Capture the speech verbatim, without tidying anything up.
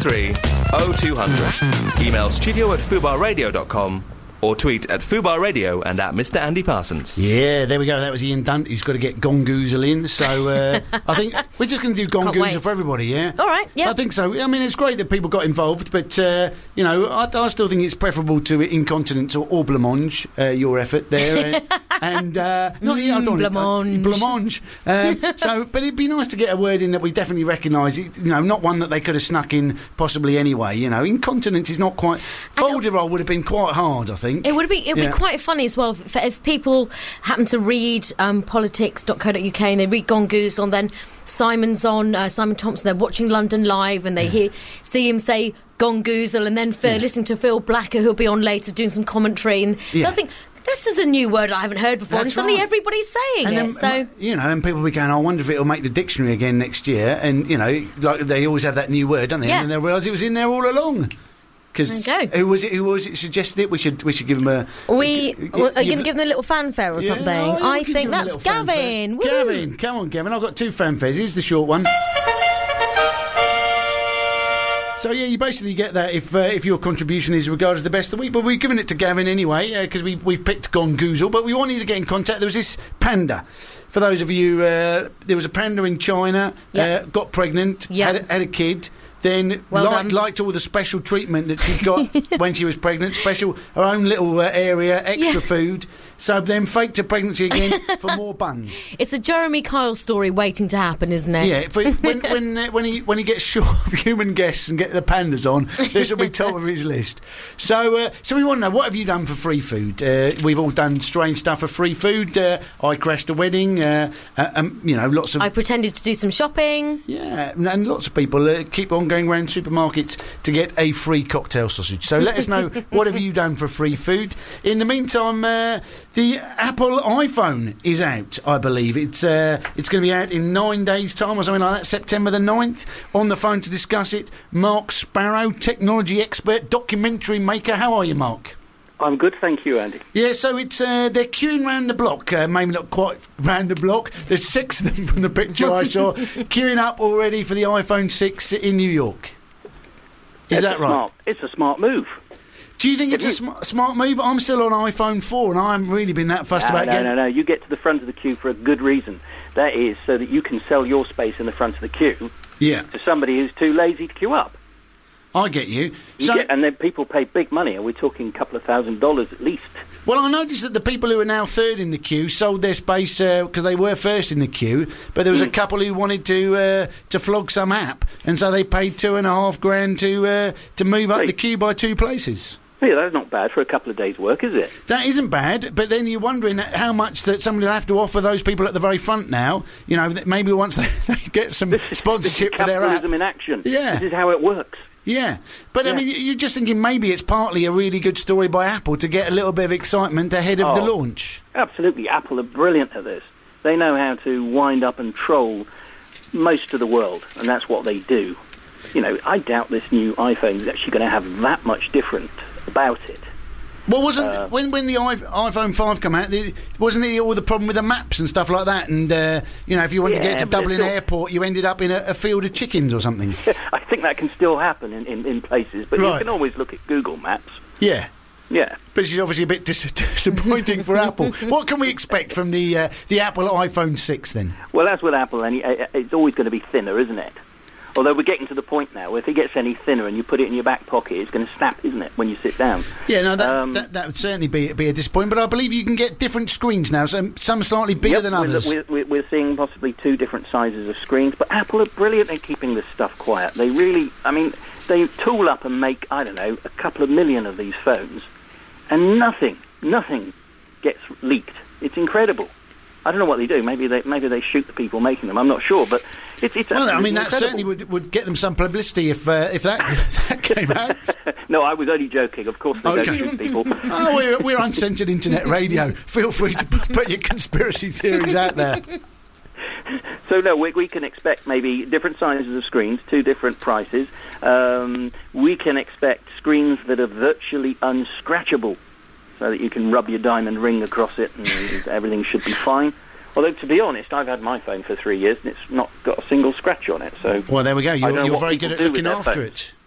three oh two hundred. Email studio at fubar radio dot com or tweet at Fubar Radio and at Mister Andy Parsons. Yeah, there we go. That was Ian Dunt. He's got to get Gongoozle in. So uh, I think we're just going to do Gongoozle for everybody, yeah? All right, yeah. I think so. I mean, it's great that people got involved, but, uh, you know, I, I still think it's preferable to incontinence or, or blancmange, uh, your effort there. Uh, and, uh, not, yeah, I don't blancmange. Blancmange. Um, so, but it'd be nice to get a word in that we definitely recognise, it, you know, not one that they could have snuck in possibly anyway, you know. Incontinence is not quite... Folderol would have been quite hard, I think. It would be it would Yeah. be quite funny as well if, if people happen to read um, politics dot co dot uk and they read Gongoozle and then Simon's on, uh, Simon Thompson, they're watching London Live and they Yeah. hear see him say Gongoozle and then Phil, Yeah. listening to Phil Blacker who'll be on later doing some commentary and Yeah. they'll think, this is a new word I haven't heard before, That's and suddenly right. everybody's saying And it. then, So you know, and people will be going, I wonder if it'll make the dictionary again next year. And, you know, like they always have that new word, don't they? Yeah. And then they realise it was in there all along. Because There you go. who was it? Who was it suggested it? We should we should give them a. we gi- well, are you give- going to give them a little fanfare or Yeah, something? oh, yeah, we I can think give them a that's little fanfare. Gavin. Woo. Gavin, come on, Gavin. I've got two fanfares. Here's the short one. So yeah, you basically get that if uh, if your contribution is regarded as the best of the week. But we've given it to Gavin anyway because uh, we've we've picked Gongoozle. But we wanted to get in contact. There was this panda. For those of you, uh, there was a panda in China. Yeah. Uh, got pregnant. Yeah. Had, a, had a kid. Then Well liked, done. liked all the special treatment that she got when she was pregnant. Special, her own little uh, area, extra Yeah. food. So then faked her pregnancy again for more buns. It's a Jeremy Kyle story waiting to happen, isn't it? Yeah, for, when when uh, when he when he gets short of human guests and get the pandas on, this will be top of his list. So uh, so we want to know, what have you done for free food? Uh, we've all done strange stuff for free food. Uh, I crashed a wedding. Uh, uh, um, you know, lots of I pretended to do some shopping. yeah, and- and lots of people uh, keep on going around supermarkets to get a free cocktail sausage. So let us know, what have you done for free food? In the meantime, uh, the Apple iPhone is out, I believe. It's uh, it's going to be out in nine days' time or something like that, September the ninth. On the phone to discuss it, Mark Sparrow, technology expert, documentary maker. How are you, Mark? I'm good, thank you, Andy. Yeah, so it's uh, they're queuing round the block. Uh, maybe not quite round the block. There's six of them from the picture I saw, queuing up already for the iPhone six in New York. Is it's that a right? Smart, it's a smart move. Do you think It it's a is. sm- smart move? I'm still on iPhone four, and I haven't really been that fussed No, about no, getting. no, no. You get to the front of the queue for a good reason. That is so that you can sell your space in the front of the queue Yeah, to somebody who's too lazy to queue up. I get you. You So, get, and then people pay big money, and we're talking a couple of thousand dollars at least. well, I noticed that the people who are now third in the queue sold their space because they were first in the queue, but there was a Mm. couple who wanted to uh, to flog some app, and so they paid two and a half grand to uh, to move up Right. the queue by two places. Yeah, that's not bad for a couple of days' work, is it? That isn't bad, but then you're wondering how much that somebody will have to offer those people at the very front now. You know, that maybe once they, they get some This is, sponsorship this is for their app. capitalism in action. Yeah. This is how it works. Yeah, but I Yeah. mean, you're just thinking maybe it's partly a really good story by Apple to get a little bit of excitement ahead of the Oh. launch. Absolutely. Apple are brilliant at this. They know how to wind up and troll most of the world, and that's what they do. You know, I doubt this new iPhone is actually going to have that much different about it. Well, wasn't Uh, when when the i- iPhone five came out, the, wasn't it all the problem with the maps and stuff like that? And uh, you know, if you wanted to Yeah, get to but Dublin still- Airport, you ended up in a, a field of chickens or something. I think that can still happen in, in, in places, but Right. you can always look at Google Maps. Yeah. Yeah. But it's obviously a bit dis- disappointing for Apple. What can we expect from the uh, the Apple iPhone six then? Well, as with Apple, any, uh, it's always going to be thinner, isn't it? Although we're getting to the point now where if it gets any thinner and you put it in your back pocket, it's going to snap, isn't it, when you sit down? Yeah, no, that Um, that, that would certainly be be a disappointment. But I believe you can get different screens now. Some some slightly bigger Yep, than we're- others. We're, we're, we're seeing possibly two different sizes of screens, but Apple are brilliant at keeping this stuff quiet. They really, I mean, they tool up and make, I don't know, a couple of million of these phones, and nothing, nothing gets leaked. It's incredible. I don't know what they do. Maybe they maybe they shoot the people making them. I'm not sure, but it's it's. Well, I mean, that incredible. certainly would, would get them some publicity if uh, if that that came out. No, I was only joking. Of course, they Okay. don't shoot people. Oh, we're, we're uncensored internet radio. Feel free to put, put your conspiracy theories out there. So no, we, we can expect maybe different sizes of screens, two different prices. Um, we can expect screens that are virtually unscratchable, so that you can rub your diamond ring across it and everything should be fine. Although, to be honest, I've had my phone for three years and it's not got a single scratch on it. So Well, there we go. I don't You're, know you're what very people good at do with looking their after phones. it.